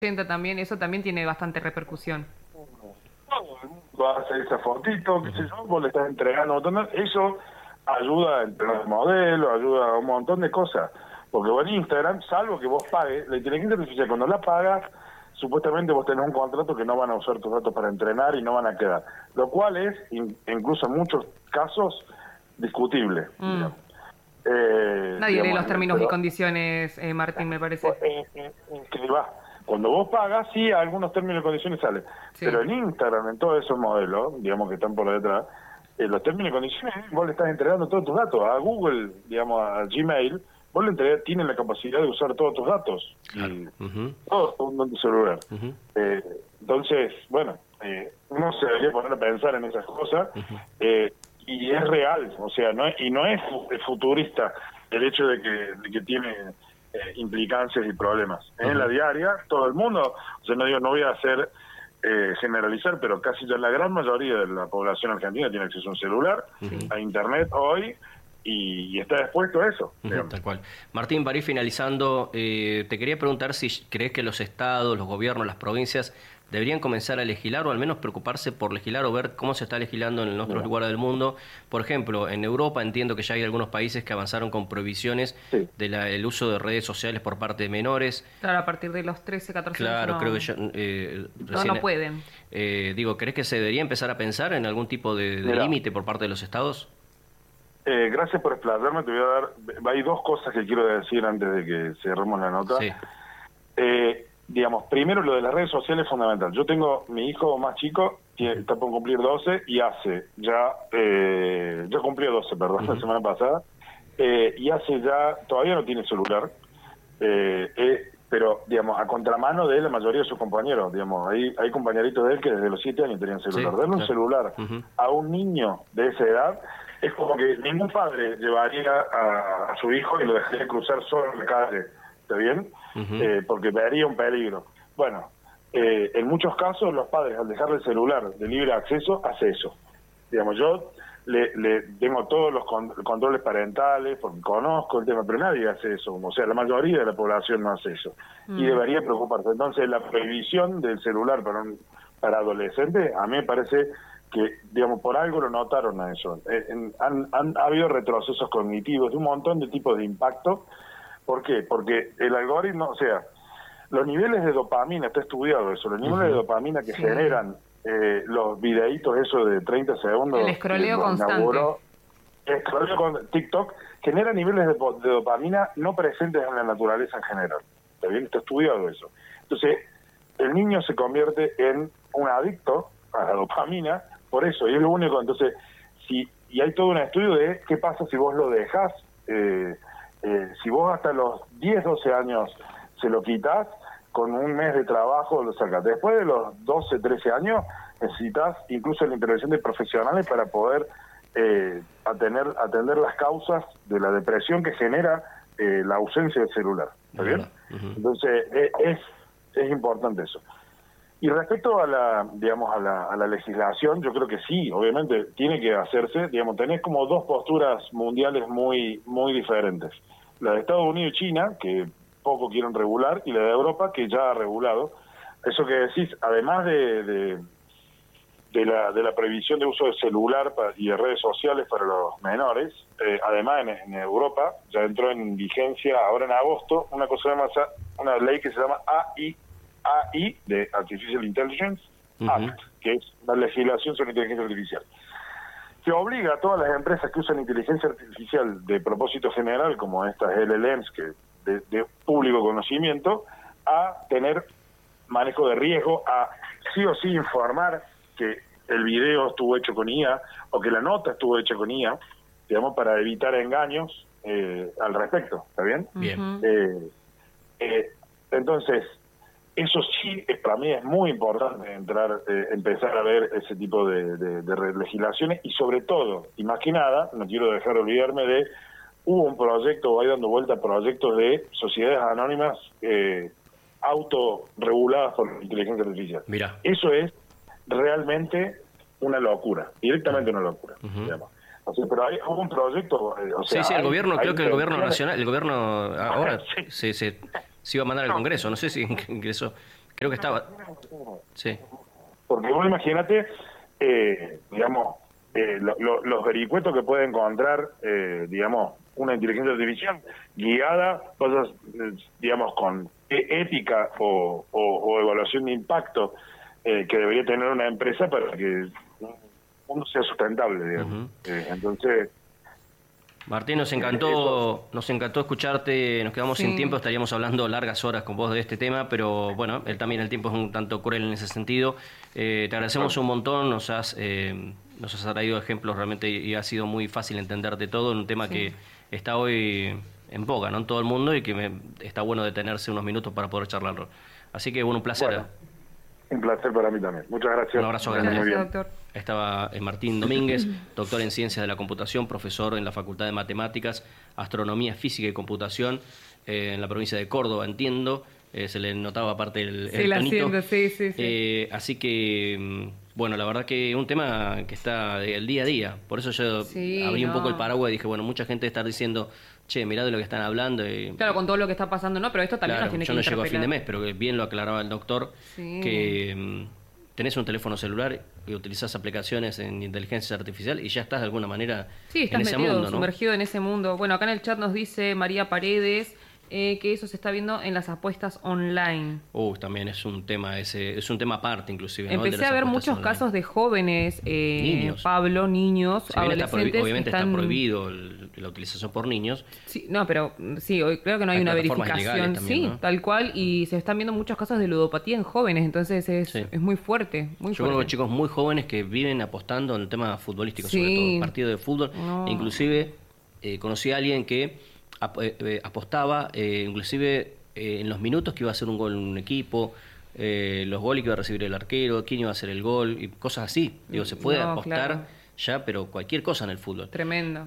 También, eso también tiene bastante repercusión. Todo el mundo va a hacer esa fotito, qué sé yo, vos le estás entregando un montón eso ayuda a entrenar el modelo, ayuda a un montón de cosas. Porque vos en Instagram, salvo que vos pagues, la inteligencia artificial cuando la pagas, supuestamente vos tenés un contrato que no van a usar tus datos para entrenar y no van a quedar. Lo cual es, incluso en muchos casos, discutible. Digamos. Nadie lee los términos y condiciones, Martín, me parece. Que va. Cuando vos pagas, sí, algunos términos y condiciones salen. Sí. Pero en Instagram, en todos esos modelos, digamos que están por detrás, los términos y condiciones, vos le estás entregando todos tus datos. A Google, digamos, a Gmail, vos le entregas, tienen la capacidad de usar todos tus datos. Claro. Y todo en tu celular. Entonces, bueno, uno se debería poner a pensar en esas cosas. Y es real, o sea, no es futurista el hecho de que tiene implicancias y problemas. En la diaria, todo el mundo, o sea, no voy a hacer generalizar, pero casi ya la gran mayoría de la población argentina tiene acceso a un celular, a internet hoy, y está expuesto a eso. Tal cual. Martín, para ir finalizando, te quería preguntar si crees que los estados, los gobiernos, las provincias deberían comenzar a legislar o al menos preocuparse por legislar o ver cómo se está legislando en otros lugares del mundo. Por ejemplo, en Europa entiendo que ya hay algunos países que avanzaron con prohibiciones del uso de redes sociales por parte de menores. Claro, a partir de los 13, 14 años. Claro, creo que ya, recién, no pueden. ¿Crees que se debería empezar a pensar en algún tipo de límite por parte de los estados? Gracias por explayarme, te voy a dar... Hay dos cosas que quiero decir antes de que cerremos la nota. Sí. Digamos, primero lo de las redes sociales es fundamental. Yo tengo mi hijo más chico, que está por cumplir 12 y hace ya... yo cumplí 12, perdón, la semana pasada. Y hace ya... Todavía no tiene celular. Pero, digamos, a contramano de la mayoría de sus compañeros. Digamos, hay compañeritos de él que desde los 7 años tenían celular. Darle un celular a un niño de esa edad es como que ningún padre llevaría a su hijo y lo dejaría cruzar solo en la calle. ¿Está bien? Porque vería un peligro. Bueno, en muchos casos los padres al dejarle el celular de libre acceso hace eso. Digamos, yo le tengo todos los controles parentales porque conozco el tema, pero nadie hace eso. O sea, la mayoría de la población no hace eso. Y debería preocuparse. Entonces, la prohibición del celular para adolescentes, a mí me parece que, digamos, por algo lo notaron a eso. Ha habido retrocesos cognitivos de un montón de tipos de impacto. ¿Por qué? Porque el algoritmo, o sea, los niveles de dopamina, está estudiado eso, los niveles de dopamina que generan los videitos esos de 30 segundos. El escroleo constante. El escroleo con TikTok genera niveles de dopamina no presentes en la naturaleza en general. ¿Está bien? Está estudiado eso. Entonces, el niño se convierte en un adicto a la dopamina por eso, y es lo único. Entonces, y hay todo un estudio de qué pasa si vos lo dejás. Si vos hasta los 10, 12 años se lo quitas, con un mes de trabajo lo sacas. Después de los 12, 13 años necesitas incluso la intervención de profesionales para poder atender las causas de la depresión que genera la ausencia del celular. ¿Está bien? Entonces es importante eso. Y respecto a la legislación, yo creo que sí, obviamente tiene que hacerse. Digamos, tenés como dos posturas mundiales muy muy diferentes. La de Estados Unidos y China, que poco quieren regular, y la de Europa, que ya ha regulado. Eso que decís, además de la prohibición de uso de celular y de redes sociales para los menores, además en Europa ya entró en vigencia ahora en agosto una ley que se llama AI, de Artificial Intelligence Act, que es una legislación sobre inteligencia artificial, que obliga a todas las empresas que usan inteligencia artificial de propósito general, como estas LLMs, que de público conocimiento, a tener manejo de riesgo, a sí o sí informar que el video estuvo hecho con IA o que la nota estuvo hecha con IA, digamos, para evitar engaños al respecto. ¿Está bien? Bien. Entonces, eso sí, para mí es muy importante empezar a ver ese tipo de legislaciones, y sobre todo, y más que nada, no quiero dejar de olvidarme hubo un proyecto, va dando vuelta proyectos de sociedades anónimas autorreguladas por la inteligencia artificial. Mira. Eso es realmente una locura, directamente una locura, digamos. O sea, pero hubo un proyecto... sí, el gobierno, creo que el gobierno nacional, el gobierno ahora se iba a mandar al Congreso, no sé si ingresó, Creo que estaba... Sí. Porque vos imagínate, digamos, los vericuetos que puede encontrar, digamos, una inteligencia artificial guiada, cosas, digamos, con ética o evaluación de impacto que debería tener una empresa para que uno sea sustentable, digamos. Entonces... Martín, nos encantó escucharte, nos quedamos sin tiempo, estaríamos hablando largas horas con vos de este tema, pero bueno, el tiempo es un tanto cruel en ese sentido. Te agradecemos un montón, nos has traído ejemplos realmente y ha sido muy fácil entenderte todo en un tema que está hoy en boga, ¿no? En todo el mundo, y que está bueno detenerse unos minutos para poder charlarlo. Así que bueno, un placer. Bueno, un placer para mí también. Muchas gracias. Un abrazo grande. Gracias, doctor. Estaba Martín Domínguez, doctor en Ciencias de la Computación, profesor en la Facultad de Matemáticas, Astronomía, Física y Computación en la provincia de Córdoba, entiendo. Se le notaba aparte el tonito. Sí. Así que, bueno, la verdad que un tema que está del día a día. Por eso yo abrí un poco el paraguas y dije, bueno, mucha gente está diciendo, che, mirá de lo que están hablando. Claro, con todo lo que está pasando, ¿no? Pero esto también nos tiene que interpelar. Yo no llego a fin de mes, pero que bien lo aclaraba el doctor, que tenés un teléfono celular y utilizás aplicaciones en inteligencia artificial y ya estás de alguna manera en ese mundo, ¿no? Sumergido en ese mundo. Bueno, acá en el chat nos dice María Paredes que eso se está viendo en las apuestas online. También es un tema es un tema aparte, inclusive, ¿no? Empecé a ver muchos casos de jóvenes, niños. Pablo, niños, adolescentes. Obviamente está prohibido la utilización por niños. Sí, no, pero sí, hoy creo que no hay una verificación. También, ¿no? Tal cual, y se están viendo muchos casos de ludopatía en jóvenes, entonces es muy fuerte. Yo conozco chicos muy jóvenes que viven apostando en el tema futbolístico, sobre todo partidos de fútbol. Inclusive conocí a alguien que apostaba inclusive en los minutos que iba a hacer un gol en un equipo, los goles que iba a recibir el arquero, quién iba a hacer el gol y cosas así. Digo, se puede apostar ya, pero cualquier cosa en el fútbol. Tremendo.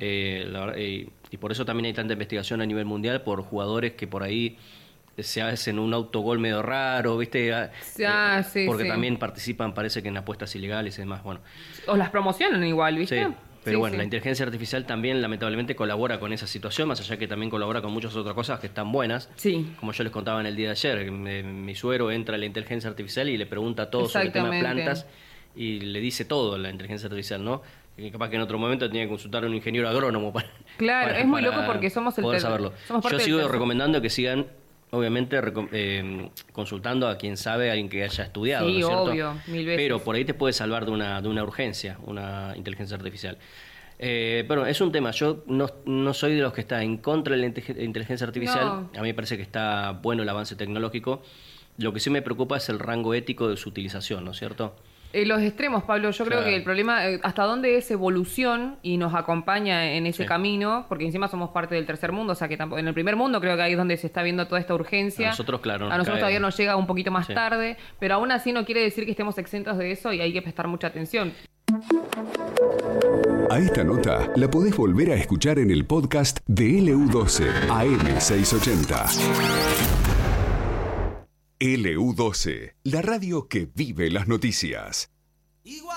Y por eso también hay tanta investigación a nivel mundial por jugadores que por ahí se hacen un autogol medio raro, ¿viste? Porque también participan, parece que en apuestas ilegales y demás. Bueno. O las promocionan igual, ¿viste? Sí. Pero bueno, la inteligencia artificial también lamentablemente colabora con esa situación, más allá que también colabora con muchas otras cosas que están buenas. Sí. Como yo les contaba en el día de ayer, mi suegro entra a la inteligencia artificial y le pregunta todo sobre el tema de plantas y le dice todo la inteligencia artificial, ¿no? Y capaz que en otro momento tenía que consultar a un ingeniero agrónomo para... Claro, es muy loco porque somos poder saberlo. Yo sigo recomendando que sigan, obviamente, consultando a quien sabe, a alguien que haya estudiado, ¿no es cierto? Obvio, 1000 veces. Pero por ahí te puede salvar de una urgencia, una inteligencia artificial. Bueno, es un tema. Yo no soy de los que está en contra de la inteligencia artificial. No. A mí me parece que está bueno el avance tecnológico. Lo que sí me preocupa es el rango ético de su utilización, ¿no es cierto? Los extremos, Pablo. Yo creo que el problema, hasta dónde es evolución y nos acompaña en ese camino, porque encima somos parte del tercer mundo, o sea que tampoco, en el primer mundo creo que ahí es donde se está viendo toda esta urgencia. A nosotros, claro. A nosotros todavía nos llega un poquito más tarde, pero aún así no quiere decir que estemos exentos de eso y hay que prestar mucha atención. A esta nota la podés volver a escuchar en el podcast de LU12 AM680. LU12, la radio que vive las noticias.